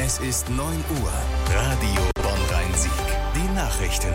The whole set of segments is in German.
Es ist 9 Uhr. Radio Bonn-Rhein-Sieg. Die Nachrichten.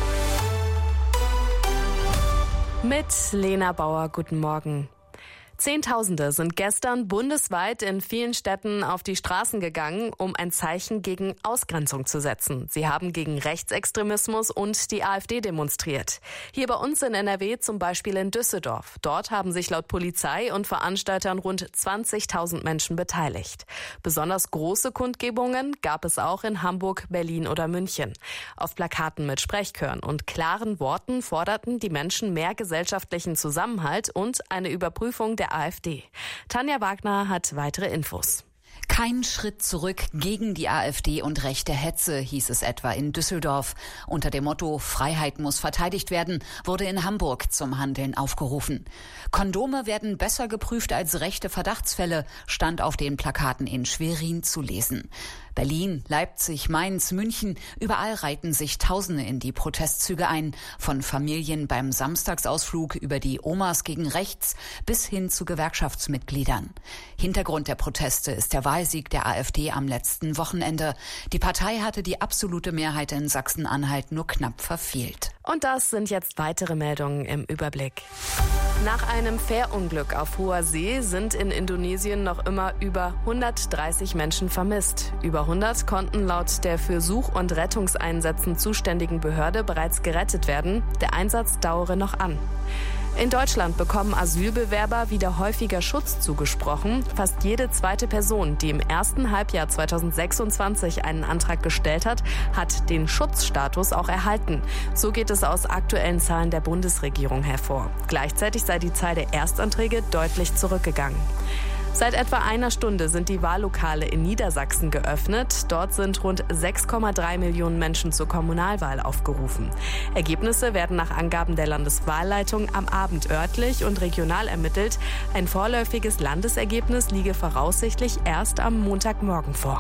Mit Lena Bauer, guten Morgen. Zehntausende sind gestern bundesweit in vielen Städten auf die Straßen gegangen, um ein Zeichen gegen Ausgrenzung zu setzen. Sie haben gegen Rechtsextremismus und die AfD demonstriert. Hier bei uns in NRW zum Beispiel in Düsseldorf. Dort haben sich laut Polizei und Veranstaltern rund 20.000 Menschen beteiligt. Besonders große Kundgebungen gab es auch in Hamburg, Berlin oder München. Auf Plakaten mit Sprechchören und klaren Worten forderten die Menschen mehr gesellschaftlichen Zusammenhalt und eine Überprüfung der AfD. Tanja Wagner hat weitere Infos. Kein Schritt zurück gegen die AfD und rechte Hetze, hieß es etwa in Düsseldorf. Unter dem Motto Freiheit muss verteidigt werden, wurde in Hamburg zum Handeln aufgerufen. Kondome werden besser geprüft als rechte Verdachtsfälle, stand auf den Plakaten in Schwerin zu lesen. Berlin, Leipzig, Mainz, München, überall reihten sich Tausende in die Protestzüge ein. Von Familien beim Samstagsausflug über die Omas gegen rechts bis hin zu Gewerkschaftsmitgliedern. Hintergrund der Proteste ist der Wahlsieg der AfD am letzten Wochenende. Die Partei hatte die absolute Mehrheit in Sachsen-Anhalt nur knapp verfehlt. Und das sind jetzt weitere Meldungen im Überblick. Nach einem Fährunglück auf hoher See sind in Indonesien noch immer über 130 Menschen vermisst. Über 100 konnten laut der für Such- und Rettungseinsätzen zuständigen Behörde bereits gerettet werden. Der Einsatz dauere noch an. In Deutschland bekommen Asylbewerber wieder häufiger Schutz zugesprochen. Fast jede zweite Person, die im ersten Halbjahr 2026 einen Antrag gestellt hat, hat den Schutzstatus auch erhalten. So geht es aus aktuellen Zahlen der Bundesregierung hervor. Gleichzeitig sei die Zahl der Erstanträge deutlich zurückgegangen. Seit etwa einer Stunde sind die Wahllokale in Niedersachsen geöffnet. Dort sind rund 6,3 Millionen Menschen zur Kommunalwahl aufgerufen. Ergebnisse werden nach Angaben der Landeswahlleitung am Abend örtlich und regional ermittelt. Ein vorläufiges Landesergebnis liege voraussichtlich erst am Montagmorgen vor.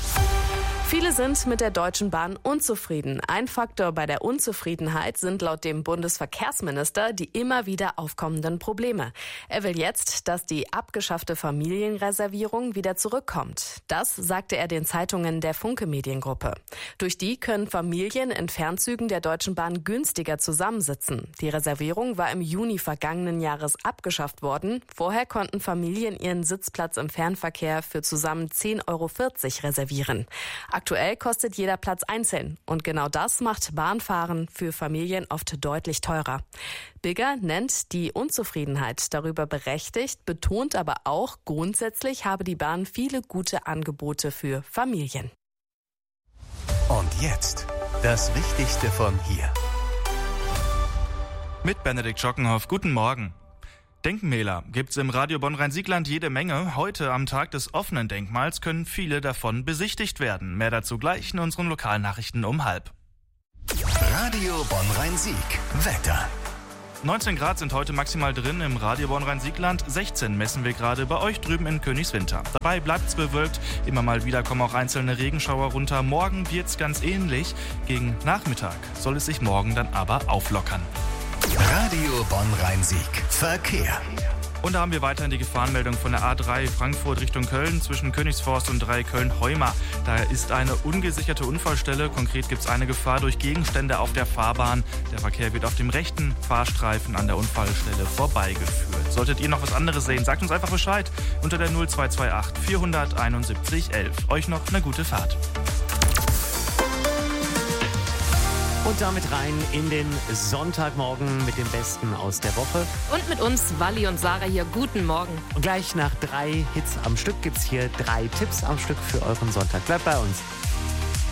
Viele sind mit der Deutschen Bahn unzufrieden. Ein Faktor bei der Unzufriedenheit sind laut dem Bundesverkehrsminister die immer wieder aufkommenden Probleme. Er will jetzt, dass die abgeschaffte Familienreservierung wieder zurückkommt. Das sagte er den Zeitungen der Funke Mediengruppe. Durch die können Familien in Fernzügen der Deutschen Bahn günstiger zusammensitzen. Die Reservierung war im Juni vergangenen Jahres abgeschafft worden. Vorher konnten Familien ihren Sitzplatz im Fernverkehr für zusammen 10,40 € reservieren. Aktuell kostet jeder Platz einzeln und genau das macht Bahnfahren für Familien oft deutlich teurer. Bigger nennt die Unzufriedenheit darüber berechtigt, betont aber auch, grundsätzlich habe die Bahn viele gute Angebote für Familien. Und jetzt das Wichtigste von hier. Mit Benedikt Schockenhoff, guten Morgen. Denkmäler gibt's im Radio Bonn-Rhein-Siegland jede Menge. Heute am Tag des offenen Denkmals können viele davon besichtigt werden. Mehr dazu gleich in unseren Lokalnachrichten um 12:30. Radio Bonn-Rhein-Sieg. Wetter. 19 Grad sind heute maximal drin im Radio Bonn-Rhein-Siegland. 16 messen wir gerade bei euch drüben in Königswinter. Dabei bleibt's bewölkt. Immer mal wieder kommen auch einzelne Regenschauer runter. Morgen wird's ganz ähnlich. Gegen Nachmittag soll es sich morgen dann aber auflockern. Radio Bonn-Rhein-Sieg. Verkehr. Und da haben wir weiterhin die Gefahrenmeldung von der A3 Frankfurt Richtung Köln zwischen Königsforst und 3 Köln-Heuma. Da ist eine ungesicherte Unfallstelle. Konkret gibt es eine Gefahr durch Gegenstände auf der Fahrbahn. Der Verkehr wird auf dem rechten Fahrstreifen an der Unfallstelle vorbeigeführt. Solltet ihr noch was anderes sehen, sagt uns einfach Bescheid unter der 0228 471 11. Euch noch eine gute Fahrt. Und damit rein in den Sonntagmorgen mit dem Besten aus der Woche. Und mit uns, Wally und Sarah hier, guten Morgen. Und gleich nach 3 Hits am Stück gibt's hier 3 Tipps am Stück für euren Sonntag. Bleibt bei uns.